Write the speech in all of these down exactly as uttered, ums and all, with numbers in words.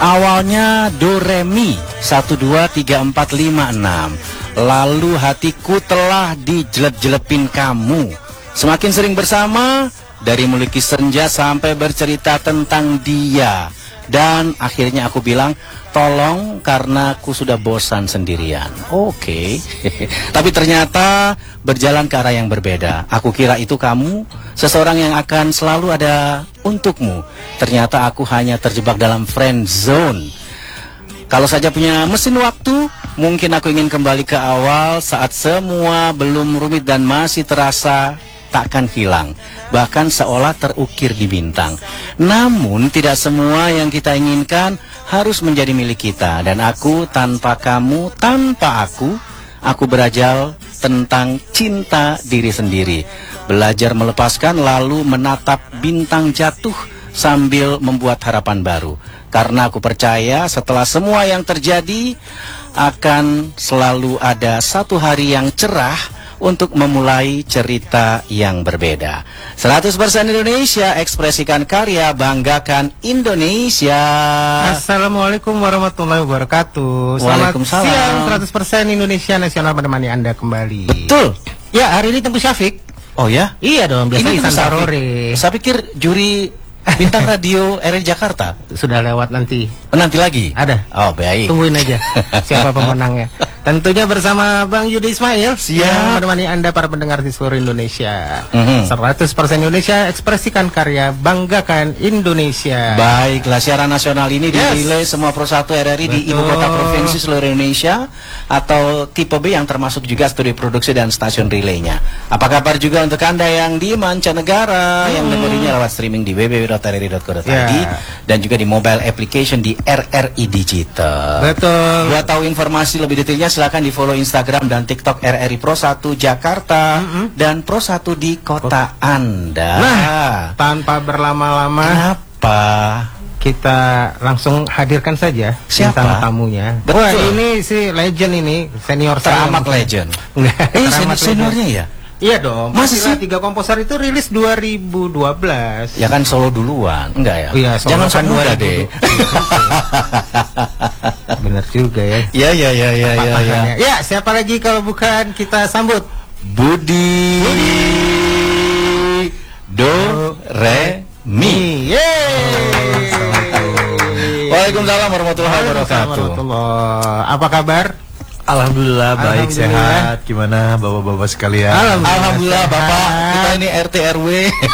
Awalnya do re mi satu dua tiga empat lima enam. Lalu hatiku telah dijelep-jelepin kamu. Semakin sering bersama, dari melukis senja sampai bercerita tentang dia. Dan akhirnya aku bilang, tolong karena aku sudah bosan sendirian. Oke. Okay. Tapi ternyata berjalan ke arah yang berbeda. Aku kira itu kamu, seseorang yang akan selalu ada untukmu. Ternyata aku hanya terjebak dalam friend zone. Kalau saja punya mesin waktu, mungkin aku ingin kembali ke awal saat semua belum rumit dan masih terasa takkan hilang, bahkan seolah terukir di bintang. Namun tidak semua yang kita inginkan harus menjadi milik kita. Dan aku tanpa kamu, tanpa aku, aku berajal tentang cinta diri sendiri. Belajar melepaskan lalu menatap bintang jatuh sambil membuat harapan baru. Karena aku percaya setelah semua yang terjadi akan selalu ada satu hari yang cerah untuk memulai cerita yang berbeda. seratus persen Indonesia, ekspresikan karya, banggakan Indonesia. Assalamualaikum warahmatullahi wabarakatuh. Selamat siang, seratus persen Indonesia Nasional menemani Anda kembali. Betul. Ya, hari ini Tengku Syafiq. Oh ya? Iya dong, biasanya Ihsan Tarore. Saya pikir juri bintang radio R R I Jakarta. Sudah lewat nanti. Nanti lagi? Ada. Oh, baik. Tungguin aja siapa pemenangnya. Tentunya bersama Bang Yudi Ismail yang menemani Anda para pendengar di seluruh Indonesia. Mm-hmm. seratus persen Indonesia, ekspresikan karya, banggakan Indonesia. Baiklah, siaran nasional ini yes. dirilai semua Pro satu R R I. Betul. Di ibu kota provinsi seluruh Indonesia, atau tipe B yang termasuk juga studio produksi dan stasiun relaynya. Apa kabar juga untuk Anda yang di mancanegara, hmm. yang dengerinnya lewat streaming di w w w dot r r i dot co dot i d yeah. dan juga di mobile application di R R I Digital. Betul. Buat tahu informasi lebih detailnya, silakan di follow Instagram dan TikTok R R I Pro satu Jakarta mm-hmm. dan Pro satu di kota Anda. Nah, tanpa berlama-lama, kenapa kita langsung hadirkan saja bintang tamunya. Betul. Wah, ini si legend ini, senior saya. Teramat legend. Eh, senior seniornya ya? Iya dong. Masih sih? Tiga komposer itu rilis dua ribu dua belas. Ya kan solo duluan, enggak ya? Iya, jangan kan muda deh. Benar juga ya. Ya ya ya ya ya ya. Ya, siapa lagi kalau bukan kita sambut Budi, Budi. Do Re Mi. Yeay. Waalaikumsalam warahmatullahi wabarakatuh. Apa kabar? Alhamdulillah baik, sehat. Gimana bapak-bapak sekalian? Alhamdulillah, Alhamdulillah Bapak. Kita ini R T R W.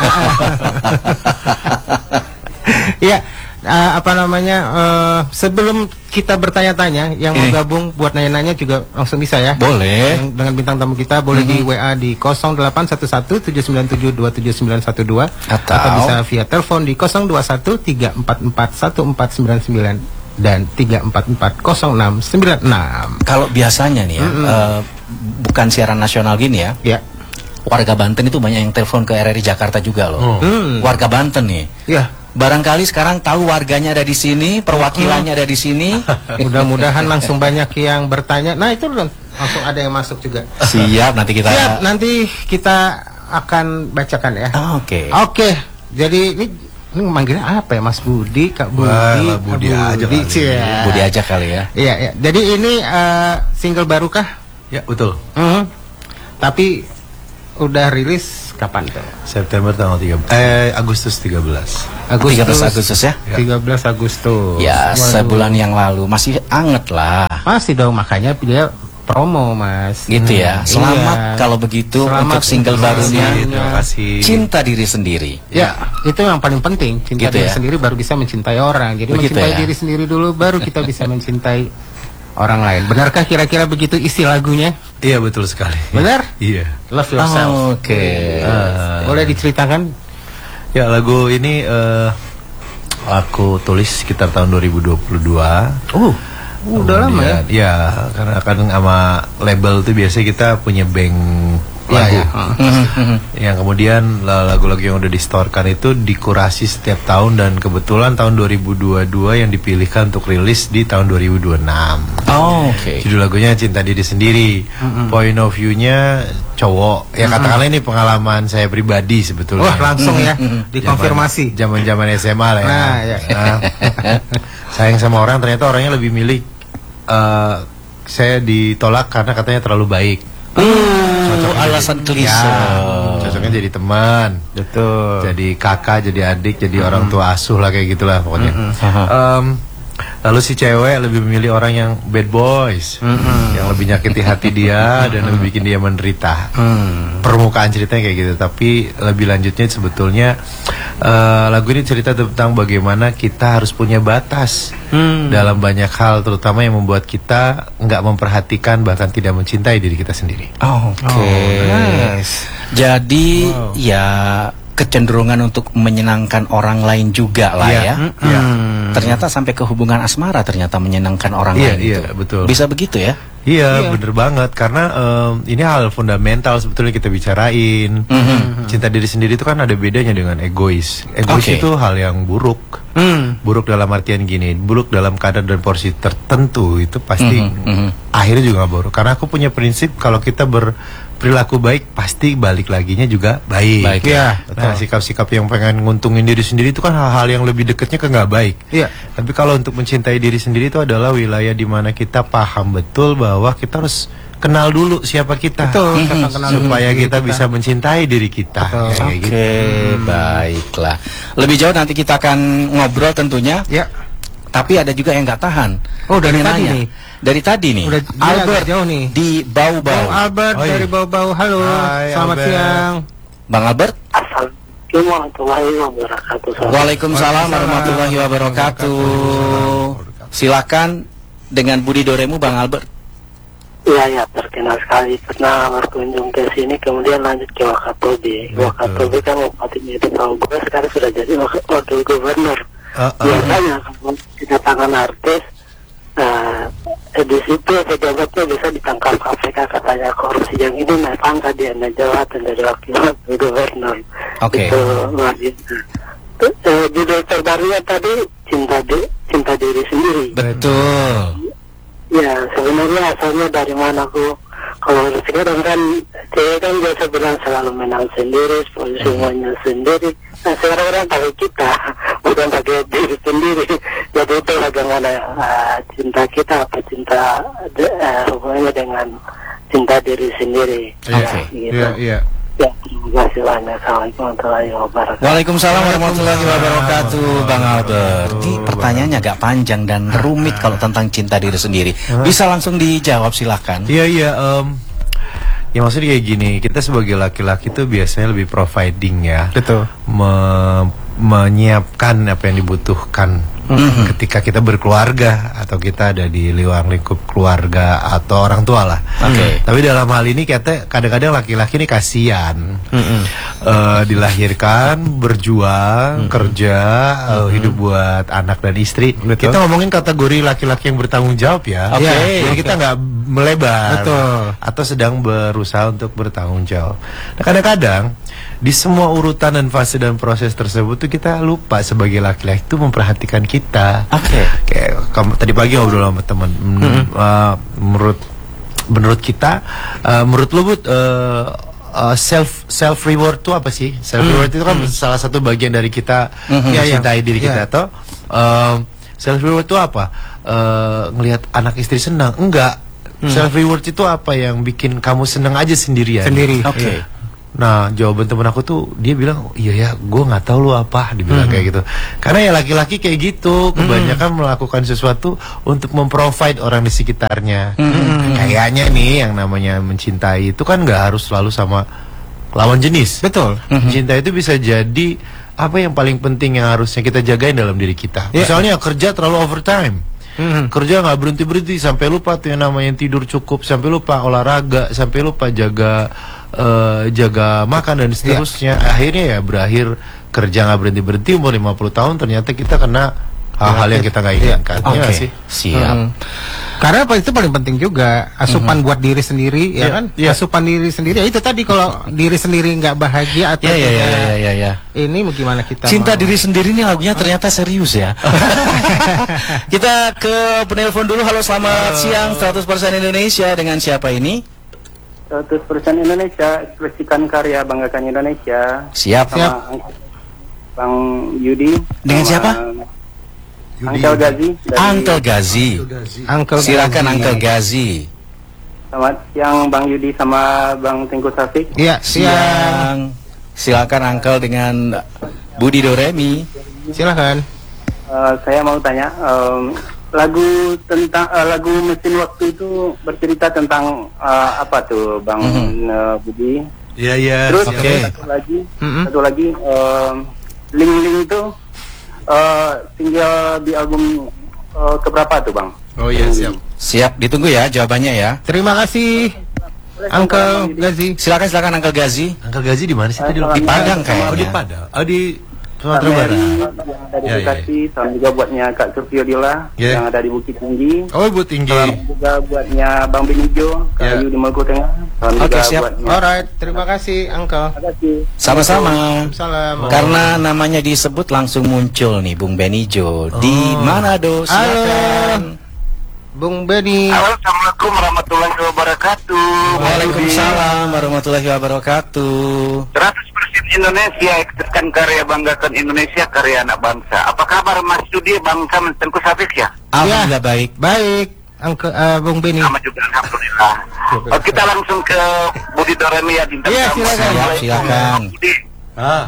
Ya, uh, apa namanya? Uh, sebelum kita bertanya-tanya, yang mau gabung buat nanya-nanya juga langsung bisa ya. Boleh. Yang dengan bintang tamu kita boleh mm-hmm. di W A di nol delapan satu satu tujuh sembilan tujuh dua tujuh sembilan satu dua atau, atau bisa via telepon di nol dua satu tiga empat empat satu empat sembilan sembilan dan tiga empat empat nol enam sembilan enam. Kalau biasanya nih ya, mm-hmm. uh, bukan siaran nasional gini ya. Ya. Warga Banten itu banyak yang telepon ke R R I Jakarta juga loh. Hmm. Warga Banten nih. Ya. Barangkali sekarang tahu warganya ada di sini, perwakilannya hmm. ada di sini. Mudah-mudahan langsung banyak yang bertanya. Nah, itu langsung ada yang masuk juga. Siap, nanti kita Siap, nanti kita akan bacakan ya. Oke. Okay. Oke. Okay. Jadi ini ini manggilnya apa ya, Mas Budi, Kak Budi, Wah, Budi, Budi aja kali. Ya. Budi aja kali ya. Iya, ya. Jadi ini uh, single baru kah? Ya, betul. Uh-huh. Tapi udah rilis kapan tuh? September tanggal tiga belas. Eh, Agustus tiga belas. Agustus, tiga belas Agustus ya? tiga belas Agustus. Ya, waduh. Sebulan yang lalu masih anget lah. Masih dong, makanya dia promo, Mas. Gitu ya. Selamat iya. kalau begitu. Selamat untuk single barunya. Terima kasih. Cinta diri sendiri. Ya, itu yang paling penting. Cinta gitu diri ya? sendiri baru bisa mencintai orang. Jadi begitu mencintai ya? diri sendiri dulu, baru kita bisa mencintai orang lain. Benarkah kira-kira begitu isi lagunya? Iya, betul sekali. Benar? Iya. Love Yourself. Oh, Oke. Okay. Uh, Boleh diceritakan? Ya, lagu ini uh, aku tulis sekitar tahun dua ribu dua puluh dua. Oh. Uh, udah lama ya? Ya, karena kan sama label tuh biasanya kita punya bank lagu. Ya, ya. Yang kemudian lagu-lagu yang udah distorkan itu dikurasi setiap tahun, dan kebetulan tahun dua ribu dua puluh dua yang dipilihkan untuk rilis di tahun dua ribu dua puluh enam. Oh, oke. Okay. Judul lagunya Cinta Diri Sendiri. Mm-hmm. Point of view-nya cowok. Ya katakanlah ini pengalaman saya pribadi sebetulnya. Wah, langsung ya dikonfirmasi. Zaman-zaman S M A lah ya. Nah, ya. Nah, sayang sama orang, ternyata orangnya lebih milih uh, saya ditolak karena katanya terlalu baik. Hmm, alasan klise. Ya, cocoknya jadi teman, Betul. jadi kakak, jadi adik, jadi orang tua asuh lah kayak gitulah pokoknya. Um, lalu si cewek lebih memilih orang yang bad boys, yang lebih nyakiti hati dia dan lebih bikin dia menderita. Permukaan ceritanya kayak gitu, tapi lebih lanjutnya sebetulnya uh, lagu ini cerita tentang bagaimana kita harus punya batas hmm. dalam banyak hal, terutama yang membuat kita nggak memperhatikan bahkan tidak mencintai diri kita sendiri. Oh, Oke. Okay. Oh, nice. Jadi Wow. ya kecenderungan untuk menyenangkan orang lain juga lah Iya. ya. Mm, iya. Ternyata sampai ke hubungan asmara ternyata menyenangkan orang Iya, lain iya, itu. betul. Bisa begitu ya? Iya, bener banget. Karena um, ini hal fundamental sebetulnya kita bicarain. Mhm. Cinta diri sendiri itu kan ada bedanya dengan egois. Egois Oke. itu hal yang buruk. Hmm. Buruk dalam artian gini, buruk dalam kadar dan porsi tertentu itu pasti Mhm, mhm. akhirnya juga gak buruk. Karena aku punya prinsip kalau kita berperilaku baik pasti balik laginya juga baik. Baik, ya. Nah, sikap-sikap yang pengen nguntungin diri sendiri itu kan hal-hal yang lebih dekatnya ke nggak baik. Iya. Tapi kalau untuk mencintai diri sendiri itu adalah wilayah di mana kita paham betul bahwa kita harus kenal dulu siapa kita. Betul, Mhm. kita kenal dulu Supaya diri kita bisa mencintai diri kita. Betul. Kayak Oke, gitu. baiklah. Lebih jauh nanti kita akan ngobrol tentunya. Ya. Tapi ada juga yang nggak tahan. Oh, dari Pengen tadi nanya. nih. Dari tadi nih. Udah dia Albert agak jauh nih. di Bau-Bau. Bang Albert Oh, iya. dari Bau-Bau. Halo, Hai, selamat Albert. siang. Bang Albert. Assalamualaikum warahmatullahi wabarakatuh. Waalaikumsalam warahmatullahi wabarakatuh. Silakan dengan Budi Doremu, Bang Albert. Iya ya, terkenal sekali pernah berkunjung ke sini, kemudian lanjut ke Wakatobi. Betul. Wakatobi kan bupatinya itu tahu gue, sekarang sudah jadi wak- wakil gubernur. Uh, uh. Biasanya kalau kedatangan artis, nah, eh, di situ pejabatnya bisa ditangkap K P K katanya korupsi, yang ini naik pangkat dia naik jabatan dari wakil wakil gubernur. Oke. Itu luar biasa. Tuh, eh, judul terbarunya tadi cinta di, cinta diri sendiri. Betul. Ya, sebenarnya asalnya dari mana aku? Kalau sekarang kan cewek kan biasa bilang selalu menang sendiri, semuanya sendiri. Nah, sekarang orang pakai kita, bukan pakai diri sendiri. Jadi itu bagaimana uh, cinta kita, apa cinta uh, hubungannya dengan cinta diri sendiri. Oke. Ya, gitu. Iya, iya. Ya, terima kasih banyak. Assalamualaikum warahmatullahi wabarakatuh. Waalaikumsalam warahmatullahi wabarakatuh, Bang Albert. Ini pertanyaannya agak panjang dan rumit kalau tentang cinta diri sendiri. Bisa langsung dijawab, silakan. Iya, iya. Um, ya maksudnya kayak gini, kita sebagai laki-laki tuh biasanya lebih providing ya. Betul. Me- menyiapkan apa yang dibutuhkan ketika kita berkeluarga atau kita ada di luar lingkup keluarga atau orang tua lah. Oke. Tapi dalam hal ini kita kadang-kadang laki-laki ini kasihan. Eh, dilahirkan, berjuang, kerja, eh, hidup buat anak dan istri. Betul. Kita ngomongin kategori laki-laki yang bertanggung jawab ya. Oke. Ya, jadi kita nggak melebar. Betul. Atau sedang berusaha untuk bertanggung jawab. Nah, kadang-kadang di semua urutan dan fase dan proses tersebut tuh kita lupa sebagai laki-laki itu memperhatikan kita. Oke. Kayak kamu tadi pagi ngobrol sama teman. Hmm, uh, menurut menurut kita, uh, menurut lu Bud, uh, uh, self self reward itu apa sih? Self reward itu kan salah satu bagian dari kita Iya, iya. mencintai diri kita. Iya. Atau um, self reward itu apa? Uh, ngelihat anak istri senang? Enggak. Self reward itu apa yang bikin kamu senang aja sendirian? Sendiri. Oke. Nah, jawaban temen aku tuh dia bilang, iya ya, gue nggak tahu lu apa, dibilang kayak gitu. Karena ya laki-laki kayak gitu, kebanyakan melakukan sesuatu untuk memprovide orang di sekitarnya. Kayaknya nih yang namanya mencintai itu kan nggak harus selalu sama lawan jenis. Betul. Cinta itu bisa jadi apa yang paling penting yang harusnya kita jagain dalam diri kita. Iya. Misalnya kerja terlalu overtime. Kerja nggak berhenti berhenti sampai lupa tuh yang namanya tidur cukup, sampai lupa olahraga, sampai lupa jaga eh, jaga makan dan seterusnya. Akhirnya ya berakhir kerja nggak berhenti berhenti umur lima puluh tahun ternyata kita kena hal-hal yang kita nggak inginkan. Oke. Iya nggak sih? Siap. Hmm. Karena apa itu paling penting juga asupan buat diri sendiri ya Iya, kan iya. asupan diri sendiri ya itu tadi kalau diri sendiri nggak bahagia atau Ya ya ya tidak, ya ya. ya. ini mau gimana kita Cinta mau- diri sendiri nih lagunya ternyata serius ya. Kita ke penelpon dulu. Halo, selamat siang seratus persen Indonesia. Dengan siapa ini? seratus persen Indonesia, ekspresikan karya, banggakan Indonesia. Siap. Sama Siap. Bang Yudi. Dengan sama siapa? Uncle Gazi. dari- Uncle Gazi. Uncle Silakan Gazi. Uncle Gazi. Selamat siang Bang Yudi sama Bang Tengku Safik. Iya, siang. Siang. Silakan Uncle dengan Budi Doremi. Silakan. Uh, saya mau tanya, um, lagu tentang uh, lagu Mesin Waktu itu bercerita tentang uh, apa tuh, Bang Mhm. uh, Budi? Iya, iya. Terus Oke. satu lagi, Mhm. satu lagi, um, Ling Ling itu uh, tinggal di album uh, keberapa tuh, Bang? Oh iya, siap. Siap, ditunggu ya jawabannya ya. Terima kasih Uncle Gazi. Silakan silakan Uncle Gazi. Angka gaji di mana sih tadi? Di Padang Oh, di kayaknya. Padang. Oh, di Sumatera Kak Barat. Mary yang ada di Ya, ya, Bekasi, salam juga buatnya Kak Surfio Dila Ya. yang ada di Bukit Tinggi. Oh, Ibu tinggi. Salam juga buatnya Bang Benijo, Kak Ya. Ayu di Maluku Tengah. Salam Oke, juga siap. buatnya. Alright, terima kasih Uncle. Terima kasih. Sama-sama. Salam. Karena namanya disebut langsung muncul nih Bung Benijo di Manado. Silakan. Bung Beni. Halo, Assalamualaikum warahmatullahi wabarakatuh. Waalaikumsalam warahmatullahi wabarakatuh. seratus persen Indonesia, ekspresikan karya, banggakan Indonesia, karya anak bangsa. Apa kabar Mas Yudi, Bang Sam, Tengku Safik ya? Alhamdulillah baik. Baik, Uncle uh, Bung Beni. Sama juga, Alhamdulillah. Oh, kita langsung ke Budi Doremi ya, bintang Iya, tamu. silakan. Assalamualaikum, Silakan. Budi. Ah.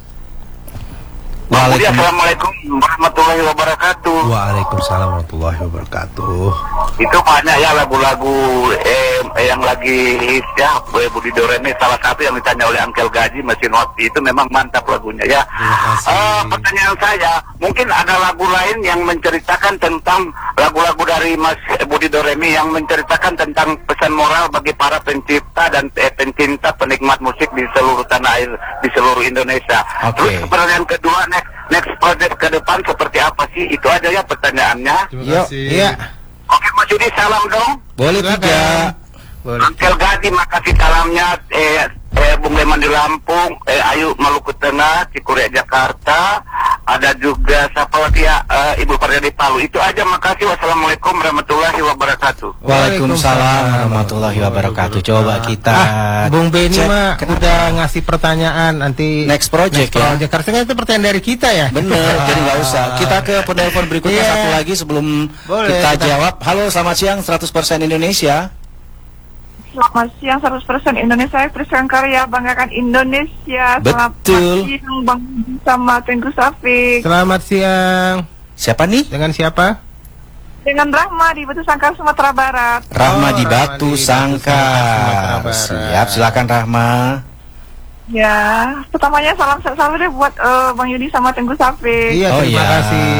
Bang Budi, Waalaikum- Assalamualaikum warahmatullahi wabarakatuh. Waalaikumsalam warahmatullahi wabarakatuh. Itu banyak ya lagu-lagu eh, yang lagi hits ya, eh, Budi Doremi. Salah satu yang ditanya oleh Uncle Gaji, Mesin Waktu, itu memang mantap lagunya ya. Terima kasih. Eh, pertanyaan saya, mungkin ada lagu lain yang menceritakan tentang lagu-lagu dari Mas Budi Doremi yang menceritakan tentang pesan moral bagi para pencipta dan eh, pencinta penikmat musik di seluruh tanah air, di seluruh Indonesia. Oke. Terus pertanyaan kedua, next next project ke depan seperti apa sih? Itu aja ya pertanyaannya. Terima Yuk, kasih. Iya. Oke Mas Yudi, salam dong. Boleh tiga. Boleh. Uncle Gadi, makasih salamnya. Eh, eh, Bung Leman di Lampung, eh, Ayu Maluku Tengah, Cikuria Jakarta, ada juga siapa lagi ya, eh, Ibu Parda di Palu. Itu aja, makasih. Wassalamualaikum warahmatullahi wabarakatuh. Waalaikumsalam warahmatullahi wabarakatuh. Coba kita Ah, Bung Beni cek. mah Kenapa? udah ngasih pertanyaan nanti Next project next ya. project. Harusnya itu pertanyaan dari kita ya. Bener, jadi nggak usah. Kita ke penelpon berikutnya Iya. satu lagi sebelum Boleh, kita kita- jawab. Halo, selamat siang seratus persen Indonesia. Selamat siang seratus persen Indonesia, ekspresikan karya, banggakan Indonesia. Selamat Betul. siang Bang sama Tengku Safik. Selamat siang. Siapa nih? Dengan siapa? Dengan Rahma di Batu Sangkar, Sumatera Barat. Rahma Oh, di Rahma Batu di Batu Sangkar. Sangkar, Sumatera Barat. Siap, silakan Rahma. Ya, pertamanya salam sehat selalu deh buat eh, Bang Yudi sama Tengku Safik. Iya, Oh, terima iya. kasih.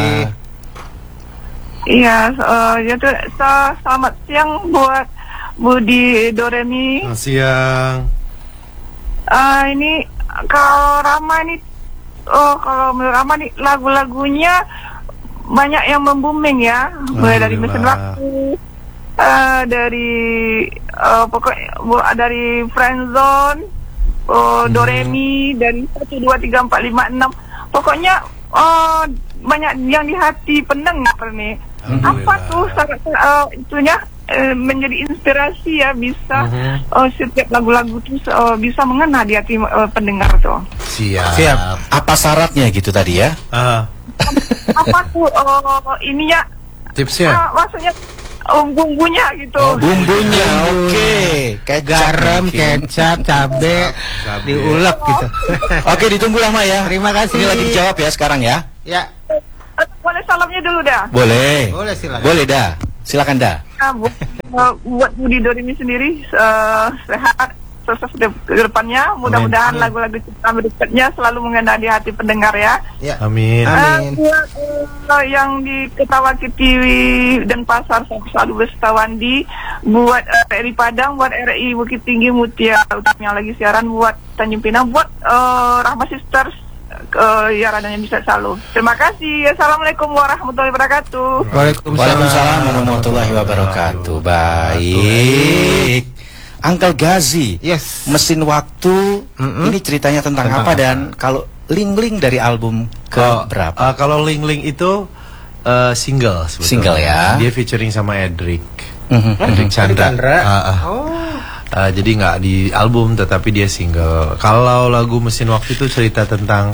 Iya, eh, ya tuh, sa- selamat siang buat Budi Doremi. Selamat siang. Ah, ini kalau Rama ini, oh kalau menurut Rama nih lagu-lagunya banyak yang membooming ya, mulai dari Mesin Alhamdulillah. Waktu, eh, dari eh, pokoknya bu- dari Friendzone, oh, Doremi, dari satu dua tiga empat lima enam, pokoknya oh, banyak yang di hati pendengar nih. Apa tuh sangat uh, itunya uh, menjadi inspirasi ya, bisa Mhm. uh, setiap lagu-lagu tuh uh, bisa mengena di hati uh, pendengar tuh. Siap. Siap. Apa syaratnya gitu tadi ya? Ah, Apa tuh uh, ininya? tipsnya. Uh, maksudnya uh, bumbunya gitu. Oh, bumbunya, oke. Kecap Garam, mungkin. kecap, cabe, Cabe. diulek gitu. Oke, ditunggu Rahma ya. Terima kasih. Ini lagi dijawab ya sekarang ya. Ya, Uh, boleh salamnya dulu dah. Boleh. boleh silakan. Boleh dah. Silakan dah. Nah, buat, uh, buat Budi Doremi sendiri uh, sehat sukses ke depannya. Mudah-mudahan lagu-lagu ciptaan berikutnya selalu mengena di hati pendengar ya. Ya. Amin. Amin. Eh, buat eh, yang di Ketawaki T V dan Pasar selalu Bestawandi, buat eh, R I Padang, buat R I Bukit Tinggi Mutia yang lagi siaran, buat Tanjung Pinang, buat eh, Rahma Sisters, uh, ya radanya bisa selalu. Terima kasih. Assalamualaikum warahmatullahi wabarakatuh. Waalaikumsalam. Waalaikumsalam warahmatullahi wabarakatuh. Baik. Uncle Gazi. Yes. Mesin Waktu. Mm-mm. Ini ceritanya tentang, Tentang apa apa? dan kalau Ling-Ling dari album ke Oh, berapa? uh, kalau Ling Ling itu uh, single sebetulnya. Single ya. Dia featuring sama Edric. Mhm. Edric Chandra. Chandra. Ah, ah. Oh. Uh, jadi nggak di album tetapi dia single. Kalau lagu Mesin Waktu itu cerita tentang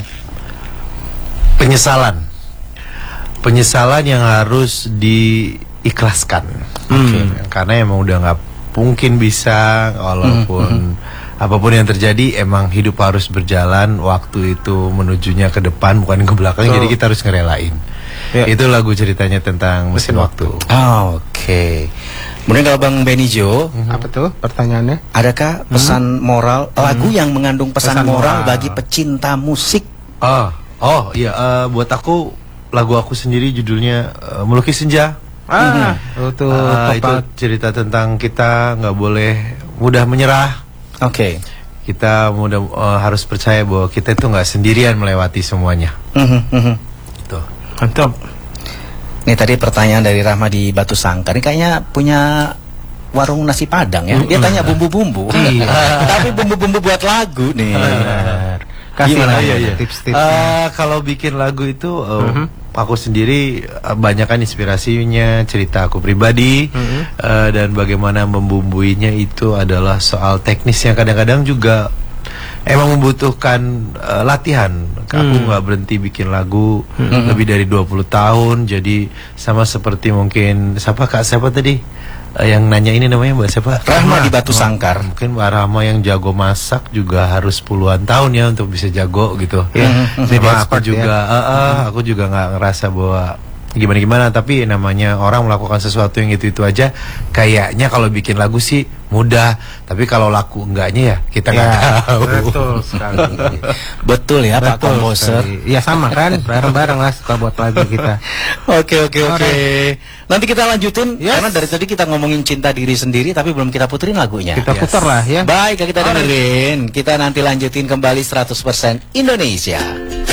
penyesalan, penyesalan yang harus diikhlaskan, Hmm. okay. Karena emang udah nggak mungkin bisa, walaupun hmm. apapun yang terjadi, emang hidup harus berjalan. Waktu itu menujunya ke depan bukan ke belakang, oh. Jadi kita harus ngerelain. Ya. Itu lagu ceritanya tentang mesin, mesin waktu. waktu. Oh, Oke. Okay. Kemudian kalau Bang Benny Jo, mm-hmm. apa tuh pertanyaannya? Adakah pesan mm-hmm. moral, lagu mm-hmm. yang mengandung pesan, pesan moral, moral bagi pecinta musik? Oh, oh iya. Uh, buat aku lagu aku sendiri judulnya uh, Melukis Senja. Ah, mm-hmm. itu, uh, itu cerita tentang kita nggak boleh mudah menyerah. Oke. Okay. Kita mudah uh, harus percaya bahwa kita itu nggak sendirian melewati semuanya. Mm-hmm. Tuh. Mantap. Ini tadi pertanyaan dari Rahma di Batu Sangkar. Ini kayaknya punya warung nasi Padang ya. Dia tanya bumbu-bumbu. Iya. Tapi bumbu-bumbu buat lagu nih. Kasih Gimana, lah iya, iya. tips-tips. Uh, kalau bikin lagu itu uh, uh-huh. aku sendiri uh, banyak kan inspirasinya cerita aku pribadi, uh-huh. uh, dan bagaimana membumbuinya itu adalah soal teknis yang kadang-kadang juga emang membutuhkan uh, latihan. Aku nggak hmm. berhenti bikin lagu hmm. lebih dari dua puluh tahun. Jadi sama seperti mungkin siapa Kak siapa tadi uh, yang nanya ini namanya Mbak siapa? Rahma di Batu Sangkar. Mungkin Mbak Rahma yang jago masak juga harus puluhan tahun ya untuk bisa jago gitu. Ya. Hmm. Jadi aku juga, ya. uh, uh, aku juga nggak ngerasa bahwa gimana-gimana, tapi namanya orang melakukan sesuatu yang itu-itu aja kayaknya kalau bikin lagu sih mudah, tapi kalau laku enggaknya ya kita nggak ya, tahu. Betul sekali. Betul ya Pak komposer. Iya sama kan, bareng-bareng lah suka buat lagu kita. Oke oke oke. Nanti kita lanjutin, yes. Karena dari tadi kita ngomongin cinta diri sendiri tapi belum kita puterin lagunya. Kita yes. putar lah ya. Baik, kita dengerin. Kita nanti lanjutin kembali seratus persen Indonesia.